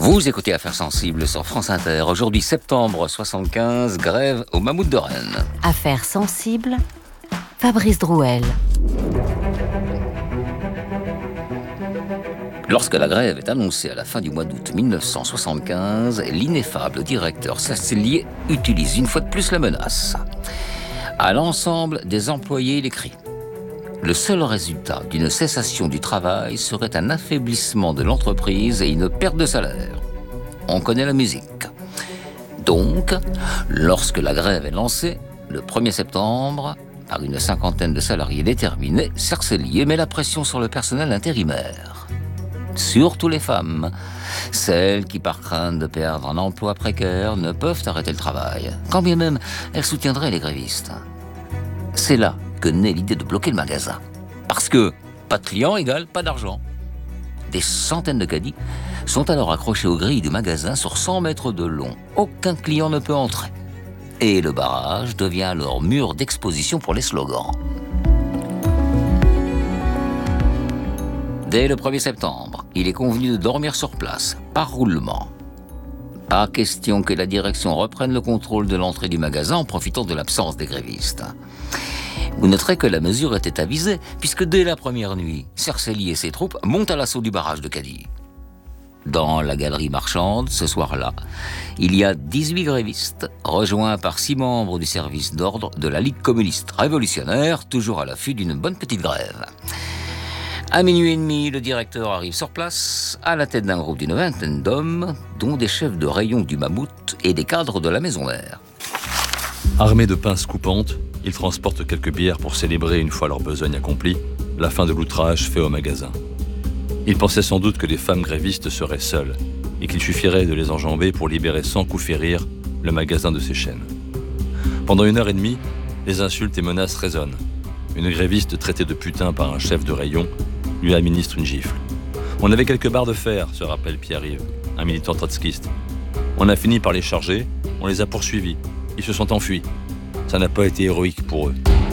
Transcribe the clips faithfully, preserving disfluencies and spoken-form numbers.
Vous écoutez Affaires sensibles sur France Inter. Aujourd'hui, septembre soixante-quinze, grève au Mammouth de Rennes. Affaires sensibles, Fabrice Drouel. Lorsque la grève est annoncée à la fin du mois d'août mille neuf cent soixante-quinze, l'ineffable directeur Sarcellier utilise une fois de plus la menace. À l'ensemble des employés, il écrit: le seul résultat d'une cessation du travail serait un affaiblissement de l'entreprise et une perte de salaire. On connaît la musique. Donc, lorsque la grève est lancée, le premier septembre, par une cinquantaine de salariés déterminés, Sarcellier met la pression sur le personnel intérimaire. Surtout les femmes, celles qui, par crainte de perdre un emploi précaire, ne peuvent arrêter le travail, quand bien même elles soutiendraient les grévistes. C'est là que naît l'idée de bloquer le magasin. Parce que pas de clients égale pas d'argent. Des centaines de caddies sont alors accrochés aux grilles du magasin sur cent mètres de long. Aucun client ne peut entrer. Et le barrage devient alors mur d'exposition pour les slogans. Dès le premier septembre, il est convenu de dormir sur place, par roulement. Pas question que la direction reprenne le contrôle de l'entrée du magasin en profitant de l'absence des grévistes. Vous noterez que la mesure était avisée, puisque dès la première nuit, Sarcellier et ses troupes montent à l'assaut du barrage de Caddy. Dans la galerie marchande, ce soir-là, il y a dix-huit grévistes, rejoints par six membres du service d'ordre de la Ligue communiste révolutionnaire, toujours à l'affût d'une bonne petite grève. À minuit et demi, le directeur arrive sur place, à la tête d'un groupe d'une vingtaine d'hommes, dont des chefs de rayon du Mammouth et des cadres de la Maison Mère. Armés de pinces coupantes, ils transportent quelques bières pour célébrer, une fois leur besogne accomplie, la fin de l'outrage fait au magasin. Ils pensaient sans doute que les femmes grévistes seraient seules et qu'il suffirait de les enjamber pour libérer sans coup férir le magasin de ses chaînes. Pendant une heure et demie, les insultes et menaces résonnent. Une gréviste traitée de putain par un chef de rayon lui administre une gifle. On avait quelques barres de fer, se rappelle Pierre-Yves, un militant trotskiste. On a fini par les charger, on les a poursuivis. Ils se sont enfuis. Ça n'a pas été héroïque pour eux.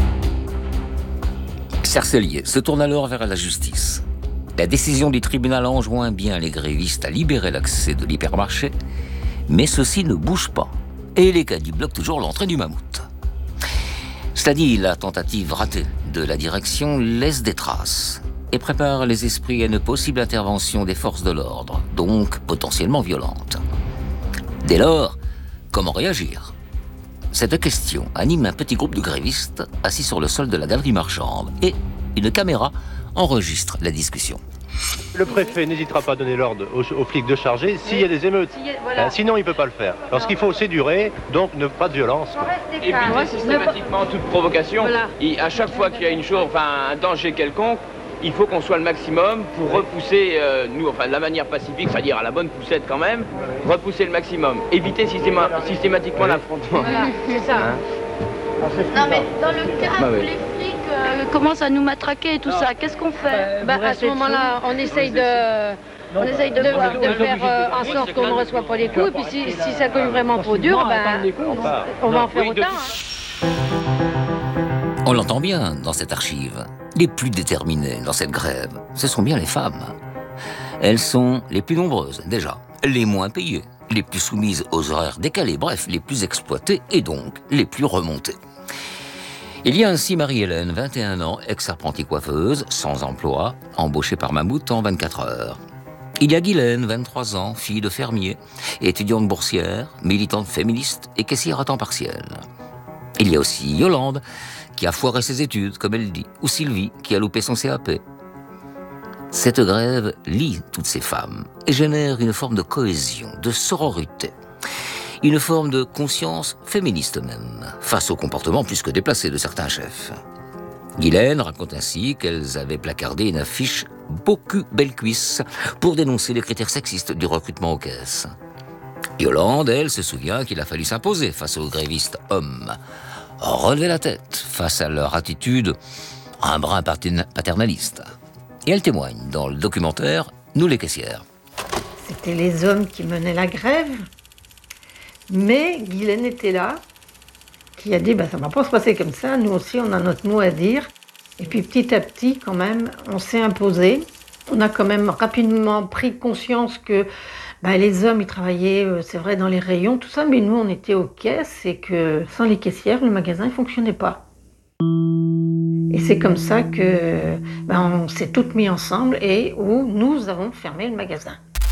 Sarcellier se tourne alors vers la justice. La décision du tribunal enjoint bien les grévistes à libérer l'accès de l'hypermarché, mais ceux-ci ne bougent pas. Et les caddies bloquent toujours l'entrée du Mammouth. Cela dit, la tentative ratée de la direction laisse des traces et prépare les esprits à une possible intervention des forces de l'ordre, donc potentiellement violente. Dès lors, comment réagir ? Cette question anime un petit groupe de grévistes assis sur le sol de la galerie marchande et une caméra enregistre la discussion. Le préfet n'hésitera pas à donner l'ordre aux, aux flics de charger s'il y a des émeutes. Si, voilà. euh, sinon, il ne peut pas le faire. Parce qu'il faut sédurer, donc ne pas de violence. Et puis, systématiquement, toute provocation, voilà. il, à chaque fois qu'il y a une chose, enfin, un danger quelconque, il faut qu'on soit le maximum pour repousser, euh, nous, enfin, de la manière pacifique, c'est-à-dire à la bonne poussette quand même, repousser le maximum. Éviter systéma systématiquement l'affrontement. Voilà, c'est ça. Hein? Non, mais dans le cas bah, où oui. les flics euh, commencent à nous matraquer et tout ça, qu'est-ce qu'on fait? euh, bah, À ce moment-là, on essaye de... On essaye de, de, de faire euh, en sorte qu'on ne reçoive pas les coups, et puis si, si ça cogne vraiment trop dur, ben, on va en faire autant. Hein. On l'entend bien dans cette archive. Les plus déterminées dans cette grève, ce sont bien les femmes. Elles sont les plus nombreuses, déjà, les moins payées, les plus soumises aux horaires décalés, bref, les plus exploitées et donc les plus remontées. Il y a ainsi Marie-Hélène, vingt et un ans, ex-apprentie coiffeuse, sans emploi, embauchée par Mammouth en vingt-quatre heures. Il y a Guylaine, vingt-trois ans, fille de fermier, étudiante boursière, militante féministe et caissière à temps partiel. Il y a aussi Yolande, qui a foiré ses études, comme elle dit, ou Sylvie, qui a loupé son C A P. Cette grève lie toutes ces femmes et génère une forme de cohésion, de sororité, une forme de conscience féministe même, face au comportement plus que déplacé de certains chefs. Guylaine raconte ainsi qu'elles avaient placardé une affiche « Beaucoup belles cuisses » pour dénoncer les critères sexistes du recrutement aux caisses. Yolande, elle, se souvient qu'il a fallu s'imposer face aux grévistes hommes, relever la tête face à leur attitude un brin paternaliste. Et elle témoigne dans le documentaire « Nous les caissières ». C'était les hommes qui menaient la grève, mais Guylaine était là, qui a dit bah, « ça ne va pas se passer comme ça, nous aussi on a notre mot à dire ». Et puis petit à petit, quand même, on s'est imposé. On a quand même rapidement pris conscience que bah, les hommes, ils travaillaient, euh, c'est vrai, dans les rayons, tout ça, mais nous, on était aux caisses et que sans les caissières, le magasin ne fonctionnait pas. Et c'est comme ça que bah, on s'est toutes mis ensemble et où nous avons fermé le magasin.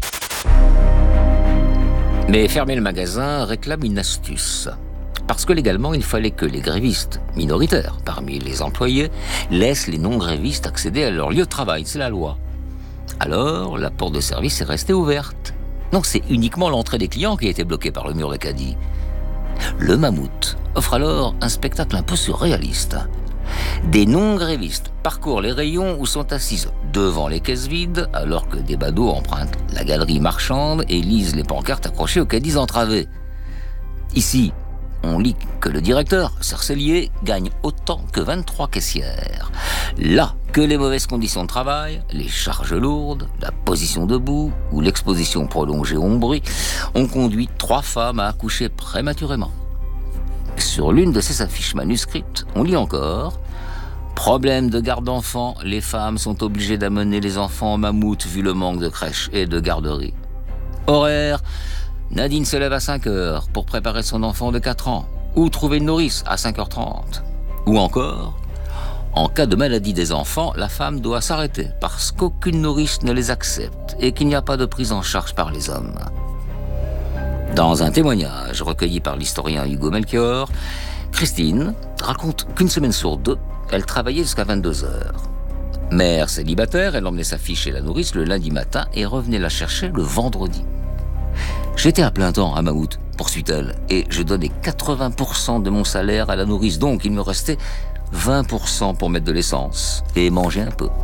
Mais fermer le magasin réclame une astuce. Parce que légalement, il fallait que les grévistes, minoritaires parmi les employés, laissent les non-grévistes accéder à leur lieu de travail, c'est la loi. Alors, la porte de service est restée ouverte. Non, c'est uniquement l'entrée des clients qui a été bloquée par le mur de caddie. Le Mammouth offre alors un spectacle un peu surréaliste. Des non-grévistes parcourent les rayons où sont assises devant les caisses vides, alors que des badauds empruntent la galerie marchande et lisent les pancartes accrochées aux caddies entravés. Ici, on lit que le directeur, Cercelier, gagne autant que vingt-trois caissières. Là, que les mauvaises conditions de travail, les charges lourdes, la position debout ou l'exposition prolongée au bruit ont conduit trois femmes à accoucher prématurément. Sur l'une de ces affiches manuscrites, on lit encore « Problème de garde d'enfants, les femmes sont obligées d'amener les enfants au Mammouth vu le manque de crèches et de garderies. Horaire, Nadine se lève à cinq heures pour préparer son enfant de quatre ans, ou trouver une nourrice à cinq heures trente. Ou encore, en cas de maladie des enfants, la femme doit s'arrêter parce qu'aucune nourrice ne les accepte et qu'il n'y a pas de prise en charge par les hommes. » Dans un témoignage recueilli par l'historien Hugo Melchior, Christine raconte qu'une semaine sur deux, elle travaillait jusqu'à vingt-deux heures. Mère célibataire, elle emmenait sa fille chez la nourrice le lundi matin et revenait la chercher le vendredi. J'étais à plein temps à Mammouth, poursuit-elle, et je donnais quatre-vingts pour cent de mon salaire à la nourrice, donc il me restait vingt pour cent pour mettre de l'essence et manger un peu.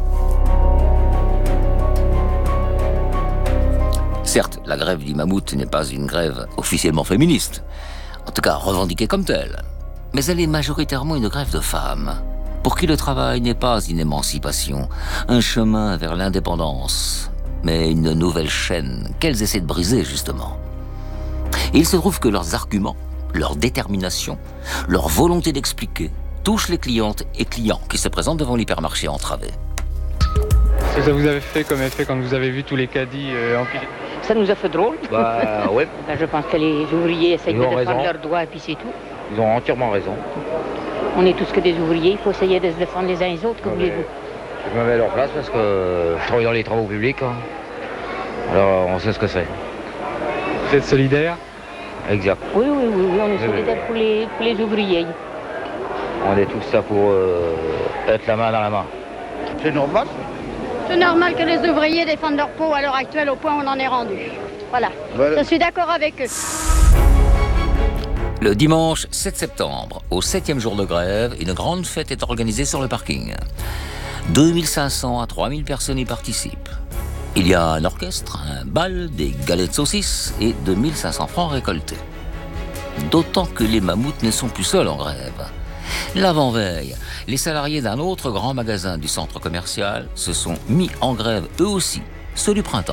Certes, la grève du Mammouth n'est pas une grève officiellement féministe, en tout cas revendiquée comme telle, mais elle est majoritairement une grève de femmes, pour qui le travail n'est pas une émancipation, un chemin vers l'indépendance, mais une nouvelle chaîne qu'elles essaient de briser, justement. Et il se trouve que leurs arguments, leur détermination, leur volonté d'expliquer touchent les clientes et clients qui se présentent devant l'hypermarché entravé. Qu'est-ce que ça vous avez fait comme effet quand vous avez vu tous les caddies euh, empilés? Ça nous a fait drôle. Bah ouais. Ben, je pense que les ouvriers essayent de défendre raison. leurs droits et puis c'est tout. Ils ont entièrement raison. On est tous que des ouvriers, il faut essayer de se défendre les uns les autres, que Ah, voulez-vous. Je me mets à leur place parce que je travaille dans les travaux publics. Hein. Alors on sait ce que c'est. Vous êtes solidaire? Exact. Oui, oui, oui, oui, on est Oui, solidaires oui. pour les, pour les ouvriers. On est tous là pour euh, être la main dans la main. C'est normal. C'est normal que les ouvriers défendent leur peau à l'heure actuelle au point où on en est rendu. Voilà. Voilà. Je suis d'accord avec eux. Le dimanche sept septembre, au septième jour de grève, une grande fête est organisée sur le parking. deux mille cinq cents à trois mille personnes y participent. Il y a un orchestre, un bal, des galets de saucisses et deux mille cinq cents francs récoltés. D'autant que les Mammouths ne sont plus seuls en grève. L'avant-veille, les salariés d'un autre grand magasin du centre commercial se sont mis en grève eux aussi, ceux du printemps.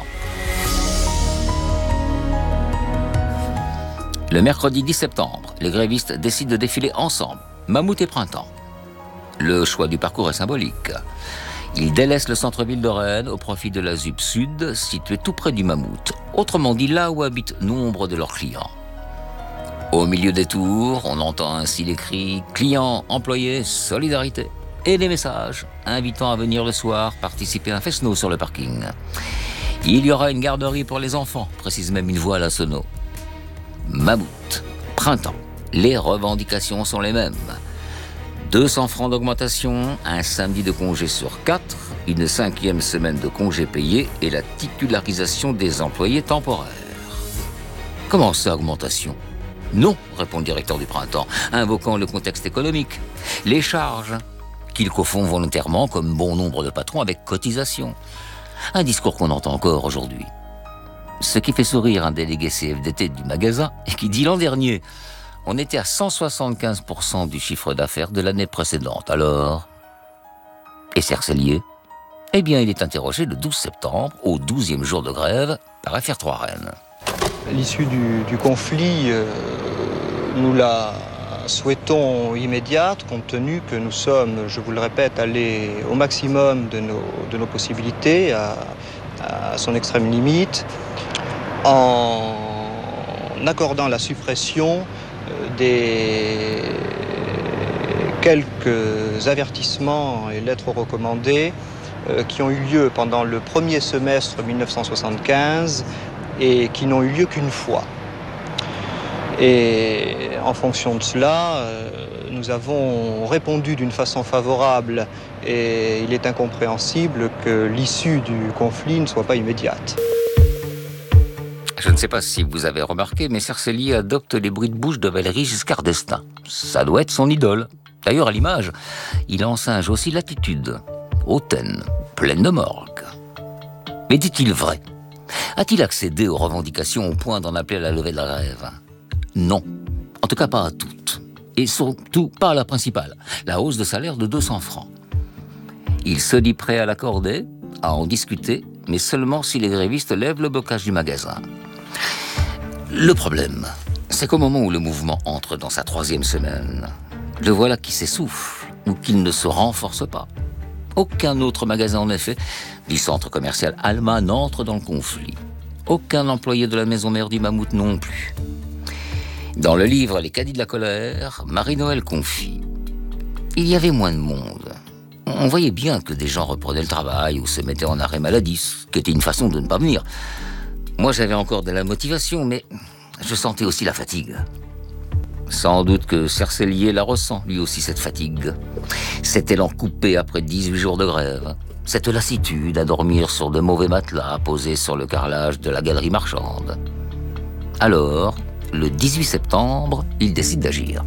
Le mercredi dix septembre, les grévistes décident de défiler ensemble, Mammouth et Printemps. Le choix du parcours est symbolique. Ils délaissent le centre-ville de Rennes au profit de la Z U P Sud, située tout près du Mammouth, autrement dit là où habitent nombre de leurs clients. Au milieu des tours, on entend ainsi les cris « clients, employés, solidarité » et des messages invitant à venir le soir participer à un fest-no sur le parking. Il y aura une garderie pour les enfants, précise même une voix à la sono. Mammouth, Printemps, les revendications sont les mêmes. deux cents francs d'augmentation, un samedi de congé sur quatre, une cinquième semaine de congé payé et la titularisation des employés temporaires. Comment ça, augmentation ? Non, répond le directeur du Printemps, invoquant le contexte économique. Les charges, qu'il confond volontairement, comme bon nombre de patrons, avec cotisation. Un discours qu'on entend encore aujourd'hui. Ce qui fait sourire un délégué C F D T du magasin et qui dit l'an dernier, on était à cent soixante-quinze pour cent du chiffre d'affaires de l'année précédente. Alors, et Cercelier ? Eh bien, il est interrogé le douze septembre, au douzième jour de grève, par F R trois Rennes. L'issue du, du conflit euh, nous l'a souhaitons immédiate, compte tenu que nous sommes, je vous le répète, allés au maximum de nos, de nos possibilités, à, à son extrême limite, en accordant la suppression des quelques avertissements et lettres recommandées euh, qui ont eu lieu pendant le premier semestre mille neuf cent soixante-quinze et qui n'ont eu lieu qu'une fois. Et en fonction de cela, euh, nous avons répondu d'une façon favorable et il est incompréhensible que l'issue du conflit ne soit pas immédiate. Je ne sais pas si vous avez remarqué, mais Cercellier adopte les bruits de bouche de Valéry Giscard d'Estaing. Ça doit être son idole. D'ailleurs, à l'image, il en singe aussi l'attitude, hautaine, pleine de morgue. Mais dit-il vrai? A-t-il accédé aux revendications au point d'en appeler à la levée de la grève? Non. En tout cas, pas à toutes. Et surtout, pas à la principale, la hausse de salaire de deux cents francs. Il se dit prêt à l'accorder, à en discuter, mais seulement si les grévistes lèvent le blocage du magasin. Le problème, c'est qu'au moment où le mouvement entre dans sa troisième semaine, le voilà qui s'essouffle ou qu'il ne se renforce pas. Aucun autre magasin, en effet, du centre commercial Alma n'entre dans le conflit. Aucun employé de la maison mère du Mammouth non plus. Dans le livre « Les caddies de la colère », Marie-Noël confie « Il y avait moins de monde. On voyait bien que des gens reprenaient le travail ou se mettaient en arrêt maladie, ce qui était une façon de ne pas venir. Moi, j'avais encore de la motivation, mais je sentais aussi la fatigue. Sans doute que Cercellier la ressent, lui aussi, cette fatigue. Cet élan coupé après dix-huit jours de grève. Cette lassitude à dormir sur de mauvais matelas posés sur le carrelage de la galerie marchande. Alors, le dix-huit septembre, il décide d'agir.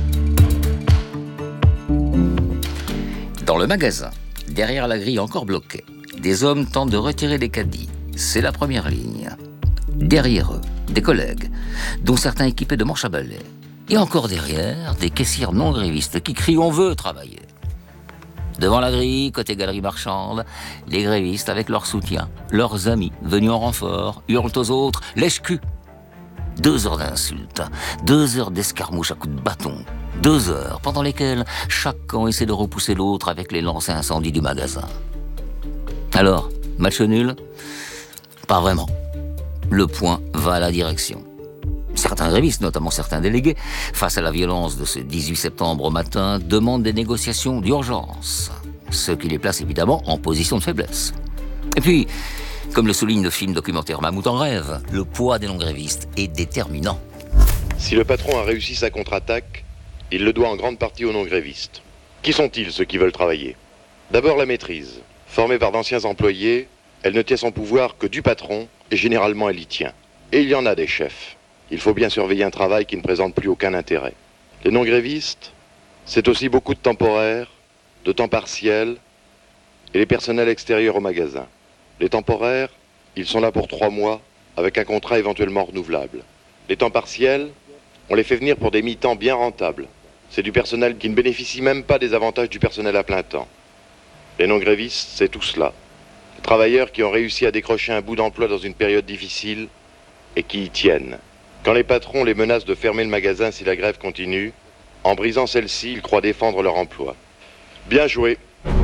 Dans le magasin, derrière la grille encore bloquée, des hommes tentent de retirer les caddies. C'est la première ligne. Derrière eux, des collègues, dont certains équipés de manches à balai. Et encore derrière, des caissières non grévistes qui crient « On veut travailler ». Devant la grille, côté galerie marchande, les grévistes avec leur soutien, leurs amis venus en renfort, hurlent aux autres « Lèche-cul ». Deux heures d'insultes, deux heures d'escarmouches à coups de bâton, deux heures pendant lesquelles chaque camp essaie de repousser l'autre avec les lancers incendies du magasin. Alors, match nul? Pas vraiment. Le point va à la direction. Certains grévistes, notamment certains délégués, face à la violence de ce dix-huit septembre au matin, demandent des négociations d'urgence, ce qui les place évidemment en position de faiblesse. Et puis, comme le souligne le film documentaire Mammouth en rêve, le poids des non-grévistes est déterminant. Si le patron a réussi sa contre-attaque, il le doit en grande partie aux non-grévistes. Qui sont-ils, ceux qui veulent travailler? D'abord la maîtrise. Formée par d'anciens employés, elle ne tient son pouvoir que du patron, et généralement elle y tient. Et il y en a des chefs. Il faut bien surveiller un travail qui ne présente plus aucun intérêt. Les non-grévistes, c'est aussi beaucoup de temporaires, de temps partiel, et les personnels extérieurs au magasin. Les temporaires, ils sont là pour trois mois, avec un contrat éventuellement renouvelable. Les temps partiels, on les fait venir pour des mi-temps bien rentables. C'est du personnel qui ne bénéficie même pas des avantages du personnel à plein temps. Les non-grévistes, c'est tout cela. Les travailleurs qui ont réussi à décrocher un bout d'emploi dans une période difficile et qui y tiennent. Quand les patrons les menacent de fermer le magasin si la grève continue, en brisant celle-ci, ils croient défendre leur emploi. Bien joué.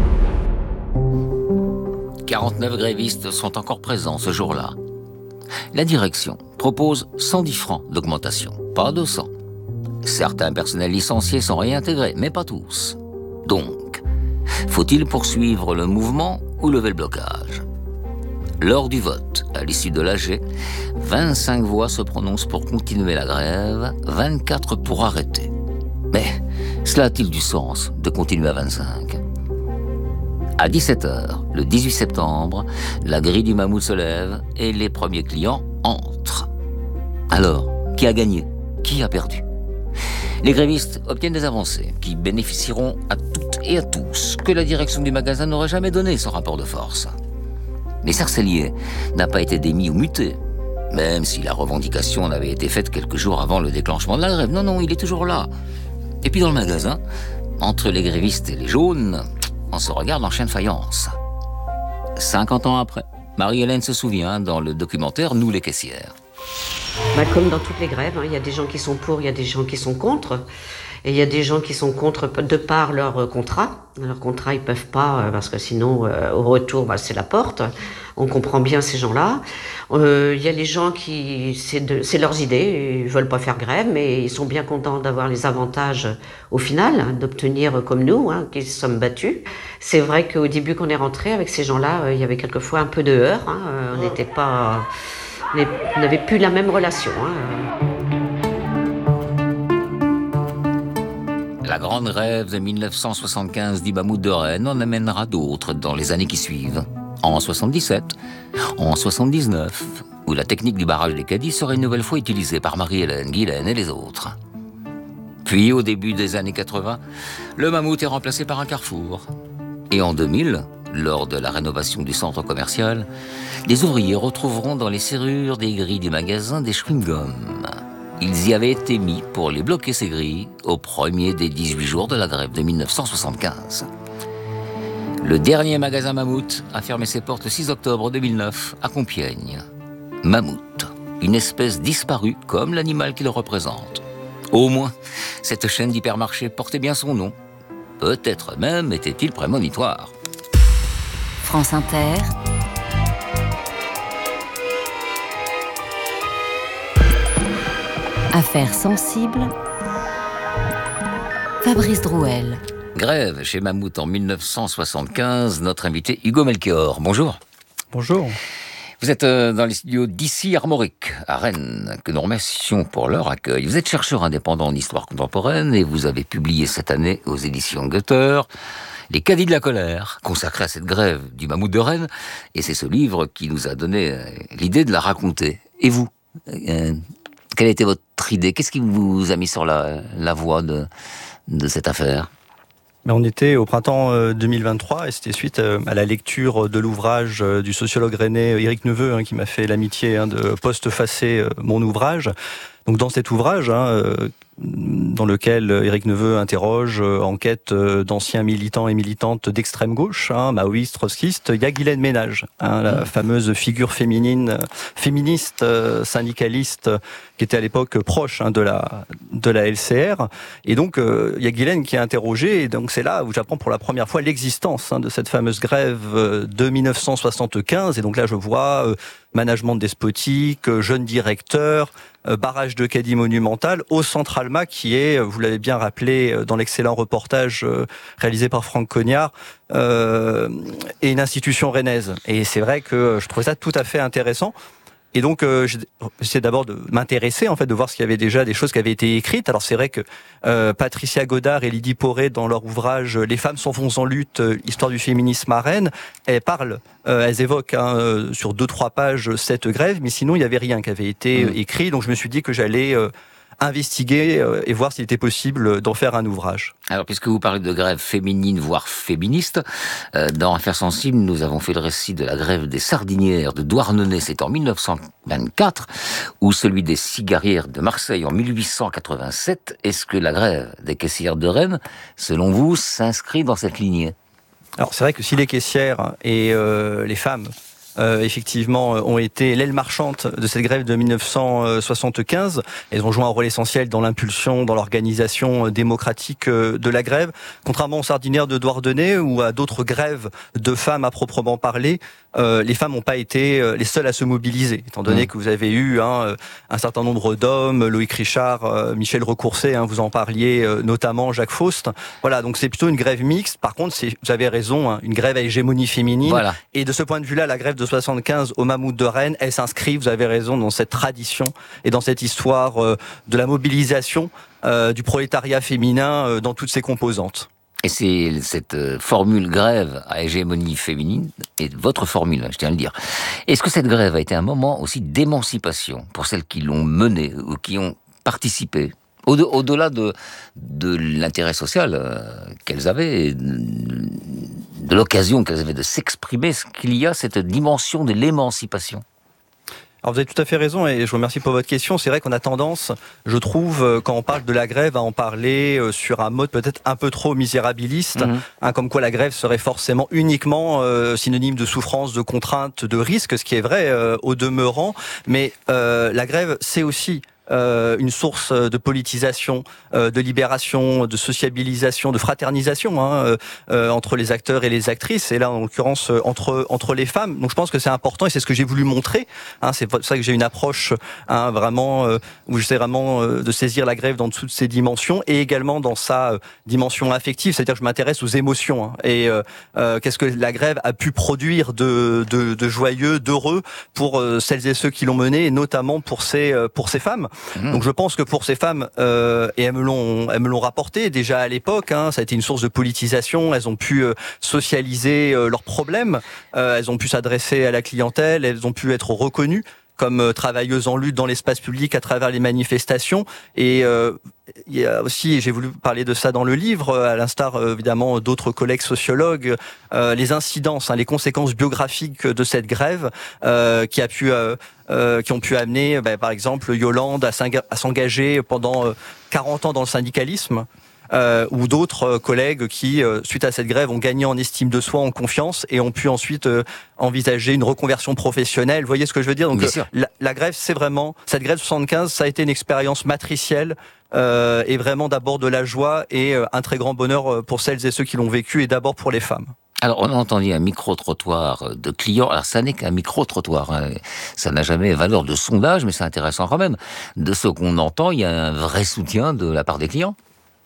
quarante-neuf grévistes sont encore présents ce jour-là. La direction propose cent dix francs d'augmentation, pas deux cents. Certains personnels licenciés sont réintégrés, mais pas tous. Donc, faut-il poursuivre le mouvement ou lever le blocage? Lors du vote, à l'issue de l'A G, vingt-cinq voix se prononcent pour continuer la grève, vingt-quatre pour arrêter. Mais cela a-t-il du sens de continuer à vingt-cinq? À dix-sept heures, le dix-huit septembre, la grille du Mammouth se lève et les premiers clients entrent. Alors, qui a gagné? Qui a perdu? Les grévistes obtiennent des avancées qui bénéficieront à toutes et à tous, que la direction du magasin n'aurait jamais donné sans rapport de force. Mais Cercellier n'a pas été démis ou muté, même si la revendication avait été faite quelques jours avant le déclenchement de la grève. Non, non, il est toujours là. Et puis dans le magasin, entre les grévistes et les jaunes, on se regarde en chien de faïence. cinquante ans après, Marie-Hélène se souvient dans le documentaire « Nous les caissières ». Bah, comme dans toutes les grèves, hein, il y a des gens qui sont pour, il y a des gens qui sont contre. Et il y a des gens qui sont contre de par leur contrat. Leur contrat, ils peuvent pas, parce que sinon, euh, au retour, bah, c'est la porte. On comprend bien ces gens-là. Euh, il y a les gens qui, c'est, de, c'est leurs idées, ils veulent pas faire grève, mais ils sont bien contents d'avoir les avantages au final, hein, d'obtenir comme nous, hein, qui sommes battus. C'est vrai qu'au début qu'on est rentré avec ces gens-là, euh, il y avait quelquefois un peu de heurts. Hein, euh, on n'était pas, on n'avait plus la même relation. Hein. La grande grève de mille neuf cent soixante-quinze du Mammouth de Rennes en amènera d'autres dans les années qui suivent. En soixante-dix-sept, en soixante-dix-neuf, où la technique du barrage des caddies serait une nouvelle fois utilisée par Marie-Hélène Guilaine et les autres. Puis, au début des années quatre-vingts, le Mammouth est remplacé par un carrefour. Et en deux mille, lors de la rénovation du centre commercial, les ouvriers retrouveront dans les serrures des grilles du magasin des chewing-gums. Ils y avaient été mis pour les bloquer, ces grilles, au premier des dix-huit jours de la grève de mille neuf cent soixante-quinze. Le dernier magasin Mammouth a fermé ses portes le six octobre deux mille neuf à Compiègne. Mammouth, une espèce disparue comme l'animal qu'il représente. Au moins, cette chaîne d'hypermarchés portait bien son nom. Peut-être même était-il prémonitoire. France Inter. Affaires sensibles. Fabrice Drouel. Grève chez Mammouth en mille neuf cent soixante-quinze, notre invité Hugo Melchior. Bonjour. Bonjour. Vous êtes dans les studios d'ici Armorique, à Rennes, que nous remercions pour leur accueil. Vous êtes chercheur indépendant en histoire contemporaine et vous avez publié cette année aux éditions Goethe Les Caddies de la colère, consacré à cette grève du Mammouth de Rennes. Et c'est ce livre qui nous a donné l'idée de la raconter. Et vous, euh, quelle était votre idée? Qu'est-ce qui vous a mis sur la, la voie de, de cette affaire? Mais on était au printemps deux mille vingt-trois et c'était suite à la lecture de l'ouvrage du sociologue rennais Éric Neveu, hein, qui m'a fait l'amitié hein, de postfacer mon ouvrage. Donc dans cet ouvrage, hein, dans lequel Éric Neveu interroge, enquête d'anciens militants et militantes d'extrême gauche, hein, maoïstes, trotskistes, il y a Guylaine Ménage, hein, la fameuse figure féminine, féministe, syndicaliste, qui était à l'époque proche hein, de la de la L C R. Et donc euh, il y a Guylaine qui est interrogée, et donc c'est là où j'apprends pour la première fois l'existence hein, de cette fameuse grève de mille neuf cent soixante-quinze. Et donc là je vois euh, management despotique, euh, jeune directeur, euh, barrage de caddie monumental au Centre Alma, qui est, vous l'avez bien rappelé dans l'excellent reportage euh, réalisé par Franck Cognard, euh, est une institution rennaise. Et c'est vrai que je trouvais ça tout à fait intéressant. Et donc, euh, j'essaie d'abord de m'intéresser, en fait, de voir s'il y avait déjà des choses qui avaient été écrites. Alors, c'est vrai que euh, Patricia Godard et Lydie Poré, dans leur ouvrage « Les femmes s'enfoncent en lutte, histoire du féminisme à Rennes », elles parlent, euh, elles évoquent hein, sur deux, trois pages cette grève, mais sinon, il n'y avait rien qui avait été mmh. écrit. Donc, je me suis dit que j'allais euh, investiguer euh, et voir s'il était possible d'en faire un ouvrage. Alors, puisque vous parlez de grève féminine, voire féministe, euh, dans Affaires sensibles, nous avons fait le récit de la grève des sardinières de Douarnenez, c'est en mille neuf cent vingt-quatre, ou celui des cigarières de Marseille en mille huit cent quatre-vingt-sept. Est-ce que la grève des caissières de Rennes, selon vous, s'inscrit dans cette lignée? Alors, c'est vrai que si les caissières et euh, les femmes Euh, effectivement, ont été l'aile marchande de cette grève de mille neuf cent soixante-quinze. Elles ont joué un rôle essentiel dans l'impulsion, dans l'organisation démocratique de la grève. Contrairement aux sardinières de Douarnenez ou à d'autres grèves de femmes à proprement parler, euh, les femmes n'ont pas été les seules à se mobiliser, étant donné mmh. que vous avez eu hein, un certain nombre d'hommes, Loïc Richard, euh, Michel Recourcet, hein, vous en parliez euh, notamment, Jacques Faust. Voilà, donc c'est plutôt une grève mixte. Par contre, c'est, vous avez raison, hein, une grève à hégémonie féminine. Voilà. Et de ce point de vue-là, la grève de soixante-quinze au Mammouth de Rennes, elle s'inscrit, vous avez raison, dans cette tradition et dans cette histoire euh, de la mobilisation euh, du prolétariat féminin euh, dans toutes ses composantes. Et c'est cette formule grève à hégémonie féminine, et votre formule, je tiens à le dire. Est-ce que cette grève a été un moment aussi d'émancipation pour celles qui l'ont menée ou qui ont participé, au- au-delà de, de l'intérêt social euh, qu'elles avaient, de l'occasion qu'elles avaient de s'exprimer, est-ce qu'il y a cette dimension de l'émancipation? Alors vous avez tout à fait raison et je vous remercie pour votre question. C'est vrai qu'on a tendance, je trouve, quand on parle de la grève, à en parler sur un mode peut-être un peu trop misérabiliste, mmh. hein, comme quoi la grève serait forcément uniquement euh, synonyme de souffrance, de contrainte, de risque, ce qui est vrai euh, au demeurant. Mais euh, la grève, c'est aussi euh, une source de politisation, euh, de libération, de sociabilisation, de fraternisation hein, euh, entre les acteurs et les actrices, et là en l'occurrence entre entre les femmes. Donc je pense que c'est important et c'est ce que j'ai voulu montrer. Hein, c'est pour ça que j'ai une approche hein, vraiment euh, où j'essaie vraiment euh, de saisir la grève dans toutes ses dimensions et également dans sa euh, dimension affective, c'est-à-dire que je m'intéresse aux émotions hein, et euh, euh, qu'est-ce que la grève a pu produire de de, de joyeux, d'heureux pour euh, celles et ceux qui l'ont menée, et notamment pour ces euh, pour ces femmes. Mmh. Donc je pense que pour ces femmes euh, et elles me l'ont elles me l'ont rapporté déjà à l'époque. Hein, ça a été une source de politisation. Elles ont pu euh, socialiser euh, leurs problèmes. Euh, elles ont pu s'adresser à la clientèle. Elles ont pu être reconnues comme travailleuses en lutte dans l'espace public à travers les manifestations. Et euh, il y a aussi, et j'ai voulu parler de ça dans le livre, à l'instar euh, évidemment d'autres collègues sociologues, euh, les incidences, hein, les conséquences biographiques de cette grève euh, qui a pu, euh, euh, qui ont pu amener, bah, par exemple, Yolande à s'engager pendant euh, quarante ans dans le syndicalisme. Euh, ou d'autres collègues qui, euh, suite à cette grève, ont gagné en estime de soi, en confiance, et ont pu ensuite euh, envisager une reconversion professionnelle. Vous voyez ce que je veux dire ? Donc, euh, la, la grève, c'est vraiment cette grève soixante-quinze, ça a été une expérience matricielle euh, et vraiment d'abord de la joie et euh, un très grand bonheur pour celles et ceux qui l'ont vécu, et d'abord pour les femmes. Alors, on a entendu un micro-trottoir de clients. Alors, ça n'est qu'un micro-trottoir. Hein. Ça n'a jamais valeur de sondage, mais c'est intéressant quand même. De ce qu'on entend, il y a un vrai soutien de la part des clients.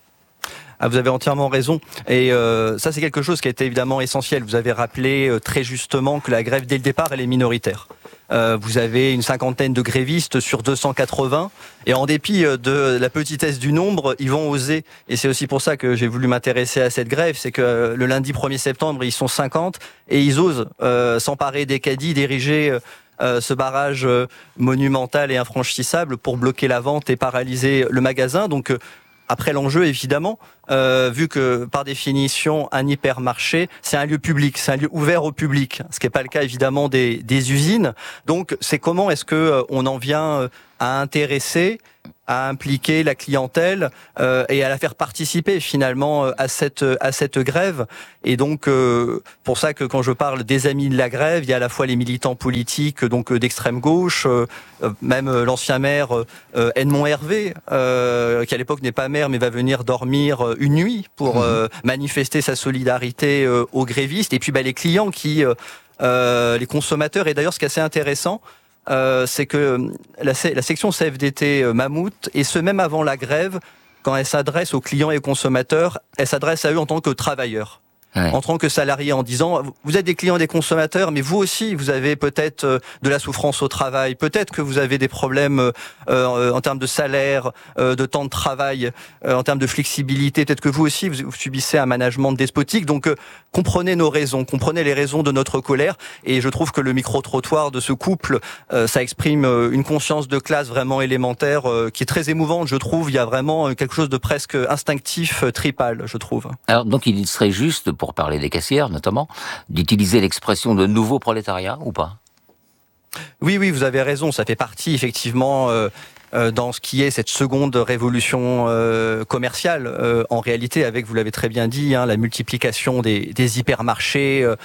Ah, vous avez entièrement raison. Et euh, ça, c'est quelque chose qui a été évidemment essentiel. Vous avez rappelé euh, très justement que la grève, dès le départ, elle est minoritaire. Euh, vous avez une cinquantaine de grévistes sur deux cent quatre-vingts. Et en dépit de la petitesse du nombre, ils vont oser. Et c'est aussi pour ça que j'ai voulu m'intéresser à cette grève. C'est que le lundi premier septembre, ils sont cinquante et ils osent euh, s'emparer des caddies, d'ériger Euh, ce barrage euh, monumental et infranchissable pour bloquer la vente et paralyser le magasin. Donc, euh, après l'enjeu, évidemment, euh, vu que par définition, un hypermarché, c'est un lieu public, c'est un lieu ouvert au public, ce qui n'est pas le cas évidemment des, des usines. Donc, c'est comment est-ce que euh, on en vient euh, à intéresser, à impliquer la clientèle euh, et à la faire participer finalement euh, à cette à cette grève. Et donc euh, pour ça que quand je parle des amis de la grève, il y a à la fois les militants politiques donc euh, d'extrême gauche, euh, même euh, l'ancien maire euh, Edmond Hervé, euh, qui à l'époque n'est pas maire mais va venir dormir euh, une nuit pour euh, manifester sa solidarité euh, aux grévistes. Et puis bah, les clients qui euh, euh, les consommateurs. Et d'ailleurs ce qui est assez intéressant, Euh, c'est que la, la section C F D T euh, Mammouth, et ce même avant la grève, quand elle s'adresse aux clients et aux consommateurs, elle s'adresse à eux en tant que travailleurs. Ouais. En tant que salariés, en disant vous êtes des clients et des consommateurs, mais vous aussi vous avez peut-être euh, de la souffrance au travail, peut-être que vous avez des problèmes euh, en termes de salaire, euh, de temps de travail, euh, en termes de flexibilité, peut-être que vous aussi vous, vous subissez un management despotique. Donc euh, comprenez nos raisons, comprenez les raisons de notre colère. Et je trouve que le micro-trottoir de ce couple, euh, ça exprime euh, une conscience de classe vraiment élémentaire euh, qui est très émouvante, je trouve. Il y a vraiment quelque chose de presque instinctif, euh, tripal, je trouve. Alors donc il serait juste, pour parler des caissières notamment, d'utiliser l'expression de nouveau prolétariat ou pas ? Oui, oui, vous avez raison. Ça fait partie effectivement euh, euh, dans ce qui est cette seconde révolution euh, commerciale. Euh, en réalité, avec, vous l'avez très bien dit, hein, la multiplication des, des hypermarchés, euh,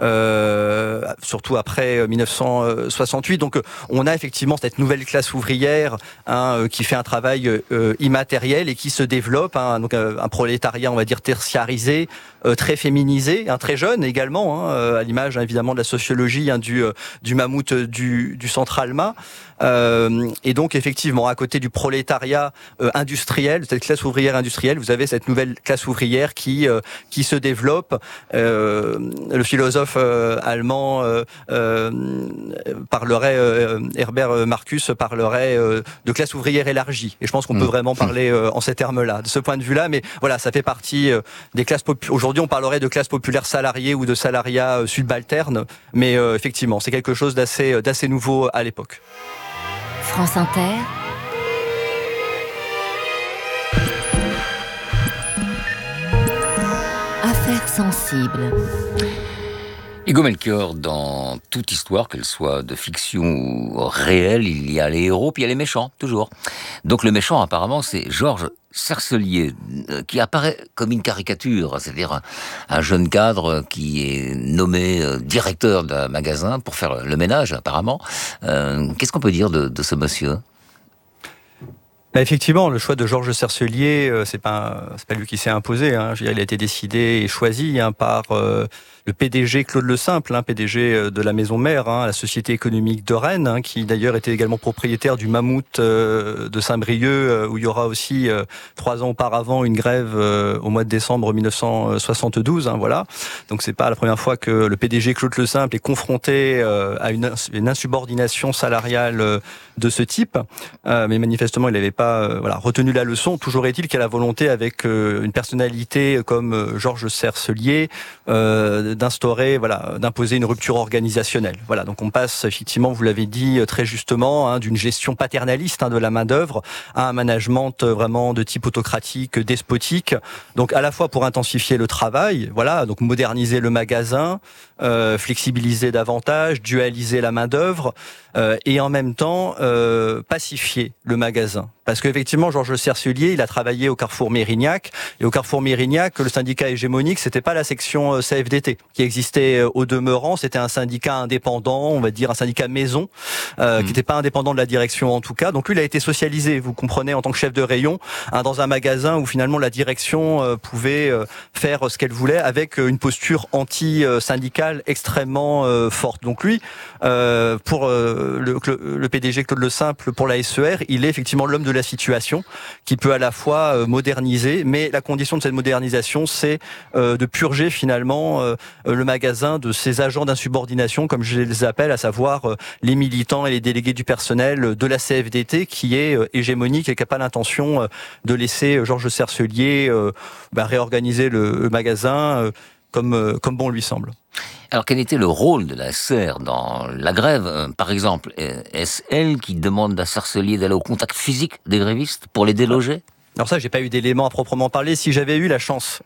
euh, surtout après mille neuf cent soixante-huit. Donc, on a effectivement cette nouvelle classe ouvrière hein, qui fait un travail euh, immatériel et qui se développe. Hein, donc, euh, un prolétariat, on va dire tertiarisé, euh, très féminisé, hein, très jeune également, hein, à l'image évidemment de la sociologie hein, du, du mammouth du, du Centre Alma. Euh, et donc effectivement, à côté du prolétariat euh, industriel, cette classe ouvrière industrielle, vous avez cette nouvelle classe ouvrière qui euh, qui se développe. Euh, le philosophe euh, allemand euh, euh, parlerait, euh, Herbert Marcuse parlerait euh, de classe ouvrière élargie. Et je pense qu'on mmh. peut vraiment parler euh, en ces termes-là, de ce point de vue-là. Mais voilà, ça fait partie euh, des classes populaires. Aujourd'hui, on parlerait de classe populaire salariée ou de salariat euh, subalterne. Mais euh, effectivement, c'est quelque chose d'assez d'assez nouveau à l'époque. France Inter. Affaires sensibles. Hugo Melchior, dans toute histoire, qu'elle soit de fiction ou réelle, il y a les héros, puis il y a les méchants, toujours. Donc le méchant, apparemment, c'est Georges Cercelier, qui apparaît comme une caricature, c'est-à-dire un, un jeune cadre qui est nommé directeur d'un magasin pour faire le ménage, apparemment. Euh, qu'est-ce qu'on peut dire de, de ce monsieur ? Bah effectivement, le choix de Georges Cercelier, euh, c'est pas c'est pas lui qui s'est imposé. Hein. Je veux dire, il a été décidé et choisi hein, par euh, le P D G Claude Le Simple, hein, P D G de la maison mère, hein, la Société économique de Rennes, hein, qui d'ailleurs était également propriétaire du Mammouth euh, de Saint-Brieuc, euh, où il y aura aussi euh, trois ans auparavant une grève euh, au mois de décembre mille neuf cent soixante-douze. Hein, voilà. Donc c'est pas la première fois que le P D G Claude Le Simple est confronté euh, à une, une insubordination salariale euh, de ce type, euh, mais manifestement il n'avait pas euh, voilà, retenu la leçon. Toujours est-il qu'il a la volonté, avec euh, une personnalité comme euh, Georges Cercelier, euh, d'instaurer, voilà, d'imposer une rupture organisationnelle. Voilà, donc on passe effectivement, vous l'avez dit très justement, hein, d'une gestion paternaliste hein, de la main d'œuvre à un management vraiment de type autocratique, despotique. Donc à la fois pour intensifier le travail, voilà, donc moderniser le magasin, euh, flexibiliser davantage, dualiser la main d'œuvre, euh, et en même temps euh, pacifier le magasin. Parce qu'effectivement, Georges Cercelier, il a travaillé au Carrefour Mérignac, et au Carrefour Mérignac, le syndicat hégémonique, c'était pas la section C F D T qui existait au demeurant, c'était un syndicat indépendant, on va dire un syndicat maison, euh, mmh. qui n'était pas indépendant de la direction en tout cas. Donc lui, il a été socialisé, vous comprenez, en tant que chef de rayon, hein, dans un magasin où finalement la direction euh, pouvait euh, faire ce qu'elle voulait avec une posture anti-syndicale extrêmement euh, forte. Donc lui, euh, pour euh, le, le P D G Claude Le Simple, pour la S E R, il est effectivement l'homme de la situation, qui peut à la fois moderniser, mais la condition de cette modernisation, c'est euh, de purger finalement euh, le magasin de ces agents d'insubordination, comme je les appelle, à savoir euh, les militants et les délégués du personnel de la C F D T, qui est euh, hégémonique et qui n'a pas l'intention euh, de laisser euh, Georges Cercelier euh, bah, réorganiser le, le magasin euh, comme, euh, comme bon lui semble. Alors, quel était le rôle de la S E R dans la grève, euh, par exemple? Est-ce elle qui demande à Cercelier d'aller au contact physique des grévistes pour les déloger? Alors ça, j'ai pas eu d'éléments à proprement parler. Si j'avais eu la chance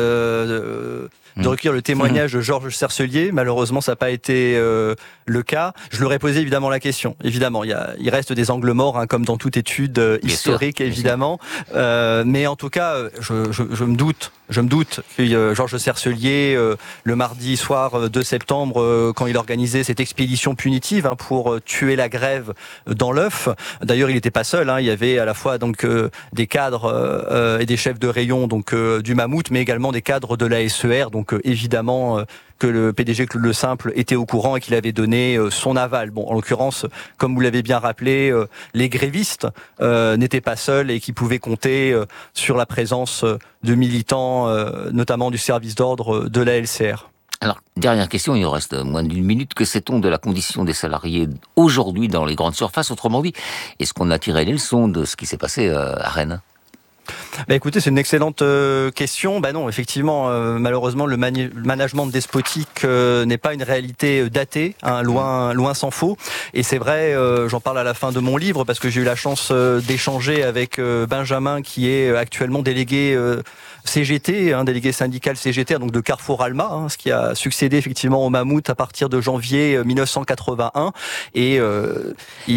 euh, de, de recueillir le témoignage de Georges Cercelier, malheureusement, ça n'a pas été euh, le cas. Je leur ai posé évidemment la question. Évidemment, il, y a, il reste des angles morts, hein, comme dans toute étude euh, historique, sûr, évidemment. Euh, mais en tout cas, je, je, je me doute. Je me doute que euh, Georges Cercelier, euh, le mardi soir deux septembre, euh, quand il organisait cette expédition punitive hein, pour euh, tuer la grève dans l'œuf. D'ailleurs, il n'était pas seul. Hein, il y avait à la fois donc euh, des cadres euh, et des chefs de rayon donc euh, du Mammouth, mais également des cadres de la S E R. Donc euh, évidemment. Euh, que le P D G Claude Le Simple était au courant et qu'il avait donné euh, son aval. Bon, en l'occurrence, comme vous l'avez bien rappelé, euh, les grévistes euh, n'étaient pas seuls et qui pouvaient compter euh, sur la présence euh, de militants, euh, notamment du service d'ordre de la L C R. Alors, dernière question, il nous reste moins d'une minute. Que sait-on de la condition des salariés aujourd'hui dans les grandes surfaces? Autrement dit, est-ce qu'on a tiré les leçons de ce qui s'est passé euh, à Rennes? Bah écoutez, c'est une excellente euh, question. Bah non, effectivement, euh, malheureusement, le, mani- le management despotique euh, n'est pas une réalité datée, hein, loin, loin s'en faut. Et c'est vrai, euh, j'en parle à la fin de mon livre parce que j'ai eu la chance euh, d'échanger avec euh, Benjamin, qui est actuellement délégué euh, C G T, hein, délégué syndical C G T, donc de Carrefour Alma, hein, ce qui a succédé effectivement au Mammouth à partir de janvier mille neuf cent quatre-vingt-un. Et euh,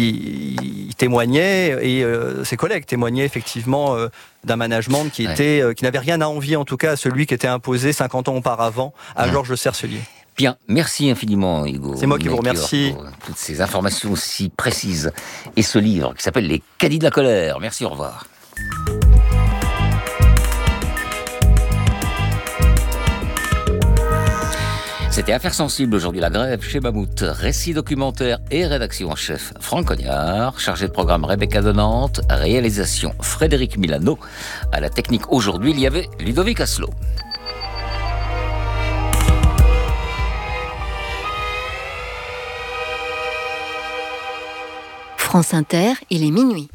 il, il témoignait, et euh, ses collègues témoignaient effectivement euh, d'un management qui était, ouais. euh, qui n'avait rien à envier en tout cas à celui qui était imposé cinquante ans auparavant à ouais. Georges Cercelier. Bien, merci infiniment Hugo. C'est moi qui vous remercie. Pour toutes ces informations si précises. Et ce livre qui s'appelle Les caddies de la colère. Merci, au revoir. C'était Affaires sensibles aujourd'hui, la grève chez Mammouth. Récit documentaire et rédaction en chef Franck Cognard, chargé de programme Rebecca Donante, réalisation Frédéric Milano. À la technique aujourd'hui, il y avait Ludovic Asselot. France Inter, il est minuit.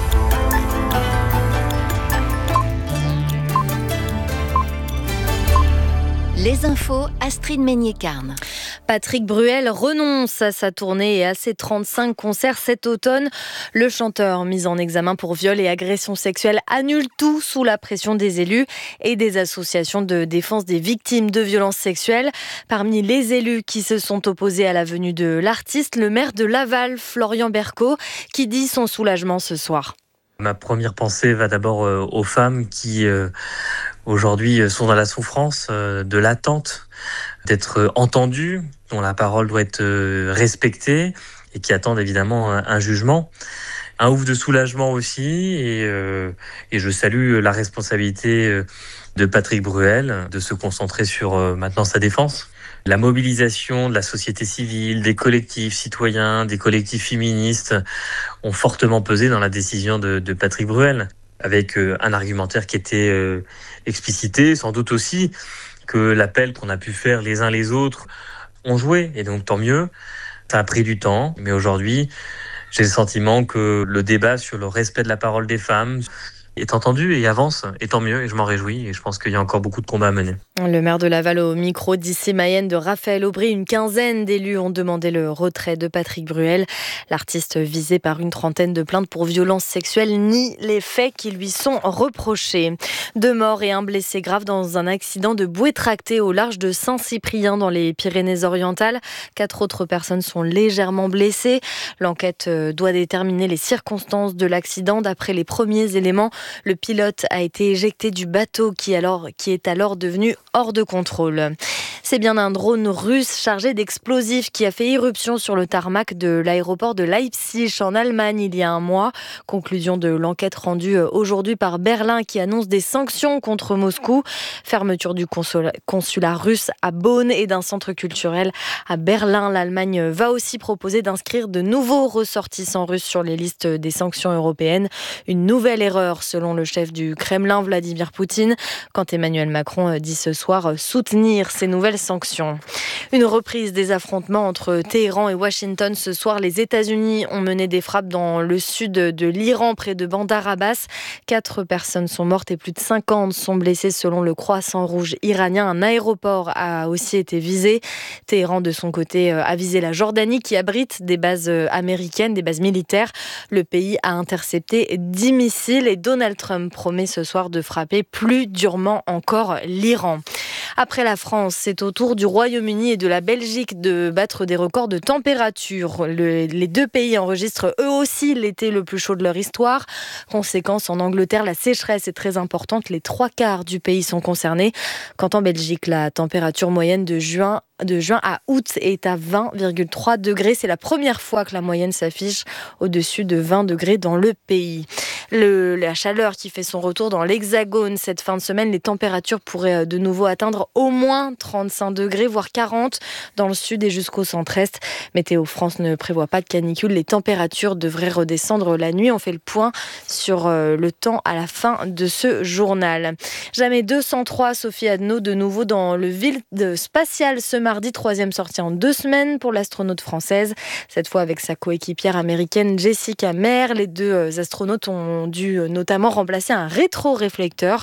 Les infos, Astrid Meignet-Carne. Patrick Bruel renonce à sa tournée et à ses trente-cinq concerts cet automne. Le chanteur, mis en examen pour viol et agression sexuelle, annule tout sous la pression des élus et des associations de défense des victimes de violences sexuelles. Parmi les élus qui se sont opposés à la venue de l'artiste, le maire de Laval, Florian Berco, qui dit son soulagement ce soir. Ma première pensée va d'abord aux femmes qui... Euh aujourd'hui sont dans la souffrance de l'attente d'être entendues, dont la parole doit être respectée et qui attendent évidemment un jugement. un ouf de soulagement aussi, et, euh, et je salue la responsabilité de Patrick Bruel de se concentrer sur euh, maintenant sa défense. La mobilisation de la société civile, des collectifs citoyens, des collectifs féministes ont fortement pesé dans la décision de, de Patrick Bruel, avec euh, un argumentaire qui était euh, explicité, sans doute aussi que l'appel qu'on a pu faire les uns les autres ont joué, et donc tant mieux. Ça a pris du temps, mais aujourd'hui, j'ai le sentiment que le débat sur le respect de la parole des femmes est entendu et avance, et tant mieux, et je m'en réjouis, et je pense qu'il y a encore beaucoup de combats à mener. Le maire de Laval au micro d'Issy Mayenne de Raphaël Aubry, une quinzaine d'élus ont demandé le retrait de Patrick Bruel. L'artiste visé par une trentaine de plaintes pour violences sexuelles nie les faits qui lui sont reprochés. Deux morts et un blessé grave dans un accident de bouée tractée au large de Saint-Cyprien dans les Pyrénées-Orientales. Quatre autres personnes sont légèrement blessées. L'enquête doit déterminer les circonstances de l'accident. D'après les premiers éléments, le pilote a été éjecté du bateau qui, alors, qui est alors devenu hors de contrôle. C'est bien un drone russe chargé d'explosifs qui a fait irruption sur le tarmac de l'aéroport de Leipzig en Allemagne il y a un mois. Conclusion de l'enquête rendue aujourd'hui par Berlin qui annonce des sanctions contre Moscou. Fermeture du consulat, consulat russe à Bonn et d'un centre culturel à Berlin. L'Allemagne va aussi proposer d'inscrire de nouveaux ressortissants russes sur les listes des sanctions européennes. Une nouvelle erreur selon le chef du Kremlin, Vladimir Poutine, quand Emmanuel Macron dit ce soir soutenir ces nouvelles sanctions. Une reprise des affrontements entre Téhéran et Washington ce soir. Les États-Unis ont mené des frappes dans le sud de l'Iran, près de Bandar Abbas. Quatre personnes sont mortes et plus de cinquante sont blessées selon le Croissant Rouge iranien. Un aéroport a aussi été visé. Téhéran, de son côté, a visé la Jordanie qui abrite des bases américaines, des bases militaires. Le pays a intercepté dix missiles et Donald Trump promet ce soir de frapper plus durement encore l'Iran. Après la France, c'est au tour du Royaume-Uni et de la Belgique de battre des records de température. Le, les deux pays enregistrent eux aussi l'été le plus chaud de leur histoire. Conséquence, en Angleterre, la sécheresse est très importante. Les trois quarts du pays sont concernés. Quant en Belgique, la température moyenne de juin de juin à août est à vingt virgule trois degrés. C'est la première fois que la moyenne s'affiche au-dessus de vingt degrés dans le pays. Le, la chaleur qui fait son retour dans l'Hexagone cette fin de semaine, les températures pourraient de nouveau atteindre au moins trente-cinq degrés, voire quarante dans le sud et jusqu'au centre-est. Météo France ne prévoit pas de canicule. Les températures devraient redescendre la nuit. On fait le point sur le temps à la fin de ce journal. Jamais deux cent trois, Sophie Adno, de nouveau dans le vide spatial ce mardi, troisième sortie en deux semaines pour l'astronaute française, cette fois avec sa coéquipière américaine Jessica Meir. Les deux astronautes ont dû notamment remplacer un rétroréflecteur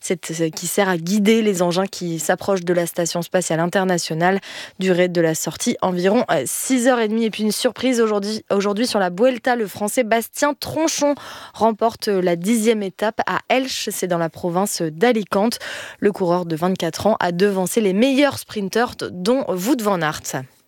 qui sert à guider les engins qui s'approchent de la station spatiale internationale. Durée de la sortie environ six heures trente. Et puis une surprise aujourd'hui, aujourd'hui sur la Vuelta, le Français Bastien Tronchon remporte la dixième étape à Elche, c'est dans la province d'Alicante. Le coureur de vingt-quatre ans a devancé les meilleurs sprinteurs dont Wout van Aert.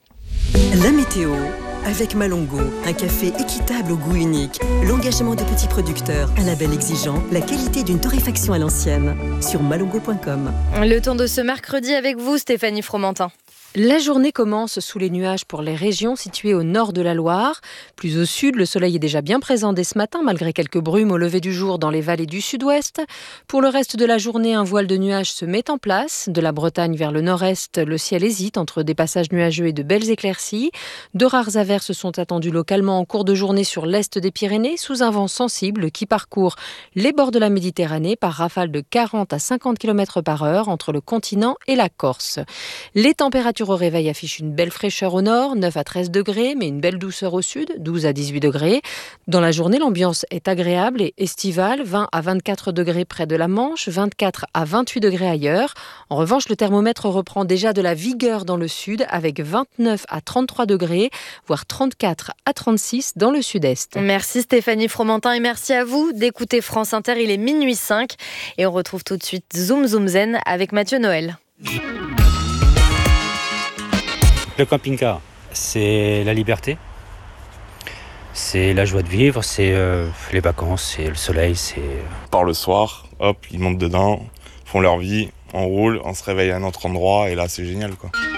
La météo avec Malongo, un café équitable au goût unique, l'engagement de petits producteurs, un label exigeant, la qualité d'une torréfaction à l'ancienne. Sur malongo point com. Le temps de ce mercredi avec vous, Stéphanie Fromentin. La journée commence sous les nuages pour les régions situées au nord de la Loire. Plus au sud, le soleil est déjà bien présent dès ce matin, malgré quelques brumes au lever du jour dans les vallées du sud-ouest. Pour le reste de la journée, un voile de nuages se met en place. De la Bretagne vers le nord-est, le ciel hésite entre des passages nuageux et de belles éclaircies. De rares averses sont attendues localement en cours de journée sur l'est des Pyrénées, sous un vent sensible qui parcourt les bords de la Méditerranée par rafales de quarante à cinquante kilomètres par heure entre le continent et la Corse. Les températures au réveil affiche une belle fraîcheur au nord, neuf à treize degrés, mais une belle douceur au sud, douze à dix-huit degrés. Dans la journée, l'ambiance est agréable et estivale, vingt à vingt-quatre degrés près de la Manche, vingt-quatre à vingt-huit degrés ailleurs. En revanche, le thermomètre reprend déjà de la vigueur dans le sud, avec vingt-neuf à trente-trois degrés, voire trente-quatre à trente-six dans le sud-est. Merci Stéphanie Fromentin et merci à vous d'écouter France Inter. Il est minuit cinq et on retrouve tout de suite Zoom Zoom Zen avec Mathieu Noël. Le camping-car, c'est la liberté, c'est la joie de vivre, c'est euh, les vacances, c'est le soleil, c'est... Par le soir, hop, ils montent dedans, font leur vie, on roule, on se réveille à un autre endroit et là c'est génial quoi.